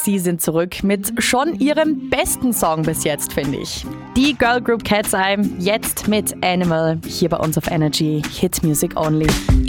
Sie sind zurück mit schon ihrem besten Song bis jetzt, finde ich. Die Girl Group Cat's Eye, jetzt mit Animal, hier bei uns auf Energy, Hit Music Only.